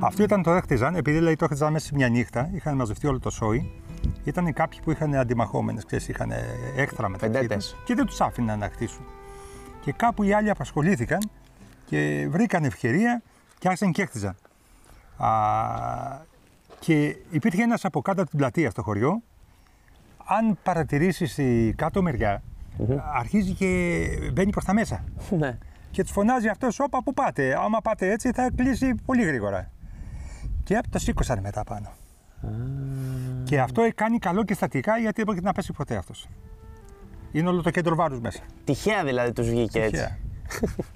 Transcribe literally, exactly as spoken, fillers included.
Αυτοί όταν το έχτιζαν, επειδή δηλαδή, το έχτιζαν μέσα σε μια νύχτα, είχαν μαζευτεί όλο το σόι. Ήταν κάποιοι που είχαν αντιμαχόμενες, ξέρεις, είχαν έχθρα μεταξύ τους και δεν τους άφηναν να χτίσουν. Και κάπου οι άλλοι απασχολήθηκαν και βρήκαν ευκαιρία και άρχισαν και έχτιζαν. Α, και υπήρχε ένας από κάτω από την πλατεία στο χωριό. Αν παρατηρήσεις τη κάτω μεριά, mm-hmm. αρχίζει και μπαίνει προς τα μέσα. Ναι. Και τους φωνάζει αυτός, όπα που πάτε, άμα πάτε έτσι θα κλείσει πολύ γρήγορα. Και το σήκωσαν μετά πάνω. Mm. Και αυτό κάνει καλό και στατικά γιατί δεν πρόκειται να πέσει ποτέ αυτός. Είναι όλο το κέντρο βάρους μέσα. Τυχαία δηλαδή τους βγήκε Τυχαία. έτσι.